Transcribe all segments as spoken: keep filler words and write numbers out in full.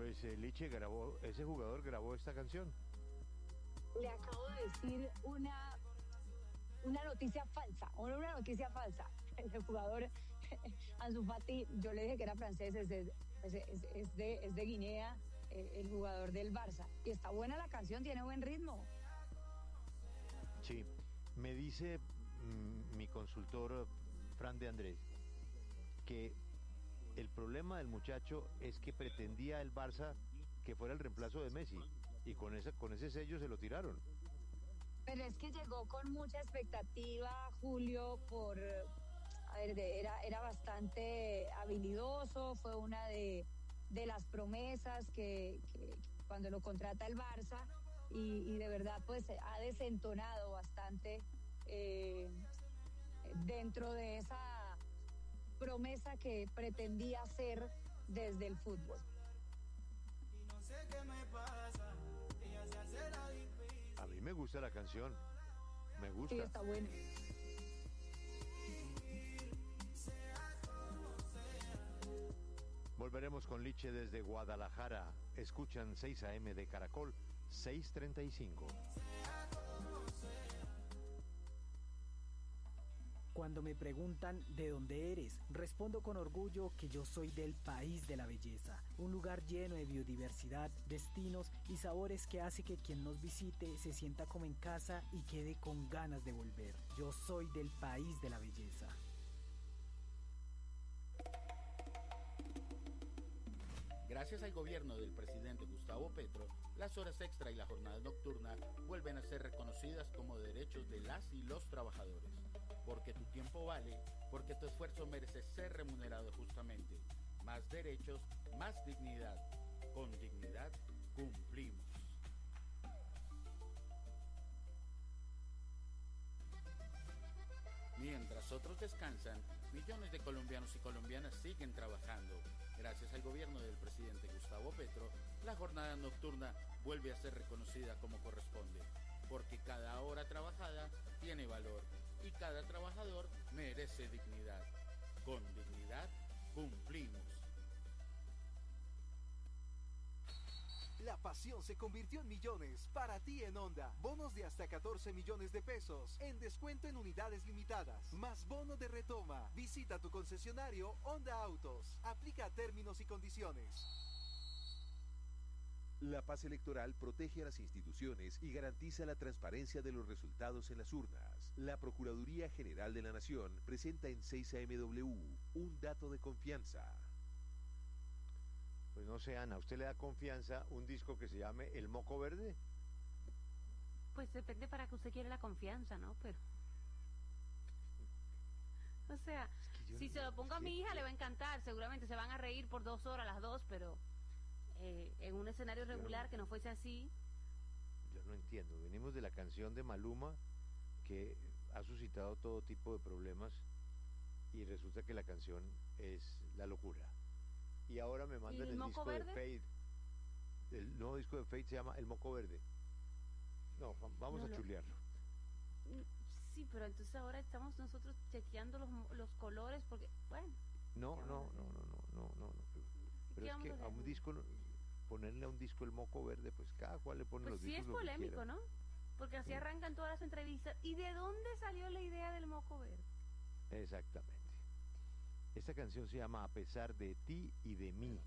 Pues eh, Liche grabó, ese jugador grabó esta canción. Le acabo de decir una, una noticia falsa, una, una noticia falsa. El jugador Ansu Fati, yo le dije que era francés, es de, es, es, es de, es de Guinea, el, el jugador del Barça. Y está buena la canción, tiene buen ritmo. Sí, me dice mm, mi consultor Fran de Andrés que el problema del muchacho es que pretendía el Barça que fuera el reemplazo de Messi y con ese, con ese sello se lo tiraron. Pero es que llegó con mucha expectativa, Julio, por, a ver, de- era, era bastante habilidoso, fue una de, de las promesas que, que cuando lo contrata el Barça y, y de verdad pues ha desentonado bastante eh, dentro de esa promesa que pretendía hacer desde el fútbol. Y no sé qué me pasa, ella se hace la difícil. A mí me gusta la canción, me gusta. Sí, está bueno. Volveremos con Liche desde Guadalajara. Escuchan seis a eme de Caracol, seis treinta y cinco. Cuando me preguntan de dónde eres, respondo con orgullo que yo soy del país de la belleza, un lugar lleno de biodiversidad, destinos y sabores que hace que quien nos visite se sienta como en casa y quede con ganas de volver. Yo soy del país de la belleza. Gracias al gobierno del presidente Gustavo Petro, las horas extra y la jornada nocturna vuelven a ser reconocidas como derechos de las y los trabajadores. Porque tu tiempo vale, porque tu esfuerzo merece ser remunerado justamente. Más derechos, más dignidad. Con dignidad cumplimos. Mientras otros descansan, millones de colombianos y colombianas siguen trabajando. Gracias al gobierno del presidente Gustavo Petro, la jornada nocturna vuelve a ser reconocida como corresponde. Porque cada hora trabajada tiene valor y cada trabajador merece dignidad. Con dignidad cumplimos. La pasión se convirtió en millones para ti en Honda. Bonos de hasta catorce millones de pesos en descuento en unidades limitadas. Más bono de retoma. Visita tu concesionario Honda Autos. Aplica términos y condiciones. La paz electoral protege a las instituciones y garantiza la transparencia de los resultados en las urnas. La Procuraduría General de la Nación presenta en seis a eme doble u un dato de confianza. Pues no sé, Ana, ¿usted le da confianza un disco que se llame El Moco Verde? Pues depende para que usted quiera la confianza, ¿no? Pero... O sea, Es que si no- se lo pongo a es mi que- hija le va a encantar, seguramente se van a reír por dos horas las dos, pero eh, en un escenario regular no- que no fuese así, Yo no entiendo. Venimos de la canción de Maluma que ha suscitado todo tipo de problemas y resulta que la canción es la locura. Y ahora me mandan el el, Moco disco Verde? de Fade. El nuevo disco de Fade se llama El Moco Verde. No, va- vamos No a lo- chulearlo. mm, sí, pero entonces ahora estamos nosotros chequeando los, los colores porque, bueno, No, ¿qué no, vamos a no, no, no, no, no, no. Pero, pero ¿Qué es vamos que a a hacer? un disco, no- ponerle a un disco El Moco Verde, pues cada cual le pone pues los sí discos es lo que polémico, quiera. ¿no? Porque así Mm. arrancan todas las entrevistas. ¿Y de dónde salió la idea del moco verde? Exactamente. Esta canción se llama A pesar de ti y de mí.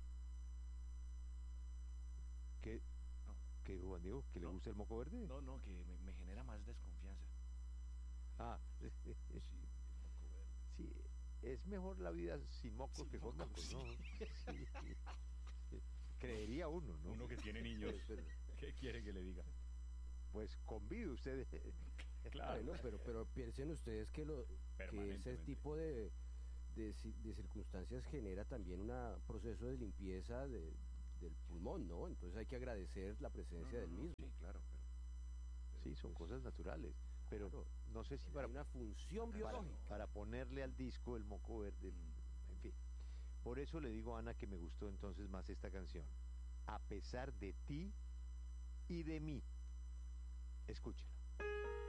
¿Qué, No. qué dijo Juan Diego? ¿Que le No. gusta el moco verde? No, no, que me, me genera más desconfianza. Ah, Sí, moco verde. sí, es mejor la vida sin mocos Sin que con mocos, mocos, ¿no? Sí. Creería uno, ¿no? Uno que tiene niños, Pero- ¿qué quiere que le diga? Pues convide usted. Claro. Bueno, pero, pero piensen ustedes que, lo, que ese Permanentemente. tipo de, de, ci- de circunstancias genera también un proceso de limpieza de- del pulmón, ¿no? Entonces hay que agradecer la presencia del mismo. Sí, claro, pero... pero, Sí, son pues, cosas naturales. Pero Claro. no sé si para, Hay una función para, biológica. para ponerle al disco el moco verde. Mm. En fin. Por eso le digo a Ana que me gustó entonces más esta canción. A pesar de ti y de mí. Escúchela.